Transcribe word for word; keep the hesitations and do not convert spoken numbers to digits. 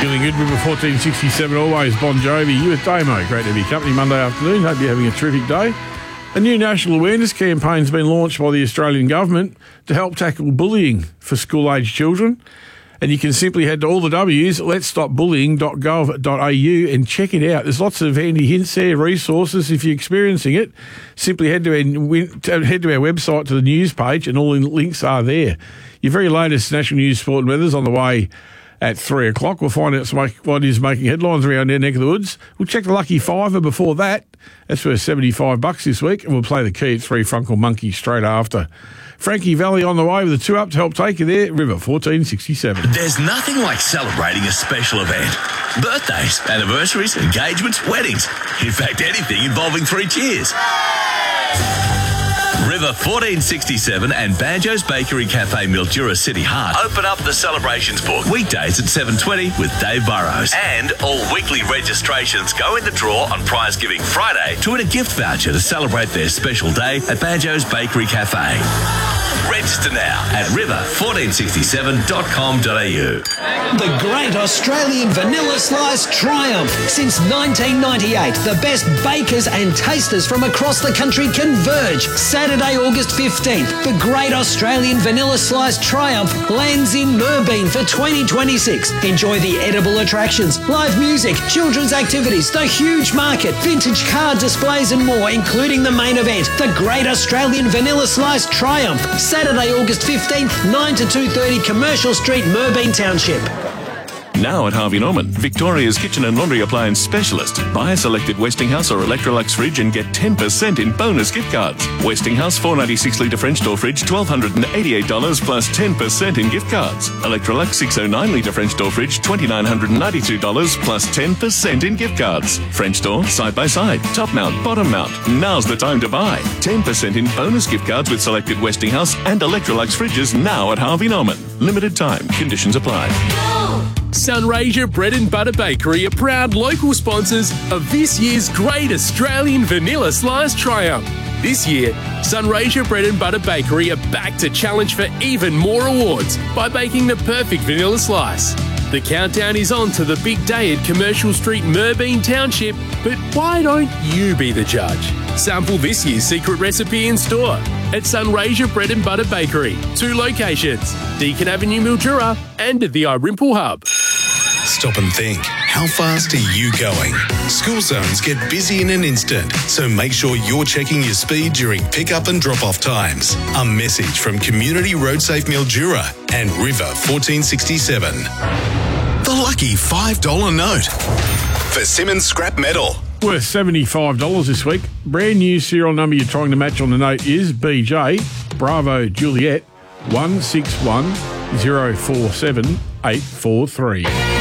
Feeling good, River fourteen sixty-seven, always Bon Jovi. You with Damo. Great to have your company Monday afternoon. Hope you're having a terrific day. A new national awareness campaign has been launched by the Australian Government to help tackle bullying for school-aged children. And you can simply head to all the W's, lets stop bullying dot gov dot a u, and check it out. There's lots of handy hints there, resources. If you're experiencing it, simply head to our, head to our website to the news page, and all the links are there. Your very latest national news, sport and weather's on the way at three o'clock. We'll find out what is making headlines around our neck of the woods. We'll check the lucky fiver before that. That's worth seventy-five bucks this week, and we'll play the key at three Funkle Monkey straight after. Frankie Valley on the way with a two up to help take you there. River fourteen sixty-seven. There's nothing like celebrating a special event. Birthdays, anniversaries, engagements, weddings. In fact, anything involving three cheers. River fourteen sixty-seven and Banjo's Bakery Cafe Mildura City Heart open up the celebrations book weekdays at seven twenty with Dave Burrows. And all weekly registrations go in the draw on Prize Giving Friday to win a gift voucher to celebrate their special day at Banjo's Bakery Cafe. Register now at river fourteen sixty-seven dot com dot a u. The Great Australian Vanilla Slice Triumph. Since nineteen ninety-eight, the best bakers and tasters from across the country converge. Saturday, August fifteenth, the Great Australian Vanilla Slice Triumph lands in Merbein for twenty twenty-six. Enjoy the edible attractions, live music, children's activities, the huge market, vintage car displays and more, including the main event, the Great Australian Vanilla Slice Triumph. Saturday, August fifteenth, nine to two thirty, Commercial Street, Merbein Township. Now at Harvey Norman, Victoria's kitchen and laundry appliance specialist. Buy a selected Westinghouse or Electrolux fridge and get ten percent in bonus gift cards. Westinghouse four ninety-six litre French door fridge, one thousand two hundred eighty-eight dollars plus ten percent in gift cards. Electrolux six oh nine litre French door fridge, two thousand nine hundred ninety-two dollars plus ten percent in gift cards. French door, side by side, top mount, bottom mount. Now's the time to buy. ten percent in bonus gift cards with selected Westinghouse and Electrolux fridges now at Harvey Norman. Limited time. Conditions apply. Sunraysia Bread and Butter Bakery are proud local sponsors of this year's Great Australian Vanilla Slice Triumph. This year, Sunraysia Bread and Butter Bakery are back to challenge for even more awards by baking the perfect vanilla slice. The countdown is on to the big day at Commercial Street, Merbein Township, but why don't you be the judge? Sample this year's secret recipe in store at Sunraysia Bread and Butter Bakery. Two locations, Deakin Avenue, Mildura, and at the Irimple Hub. Stop and think. How fast are you going? School zones get busy in an instant, so make sure you're checking your speed during pick-up and drop-off times. A message from Community Road Safe Mildura and River fourteen sixty-seven. The lucky five dollar note for Simmons Scrap Metal. Worth seventy-five dollars this week. Brand new serial number you're trying to match on the note is B J Bravo Juliet one six one zero four seven eight four three.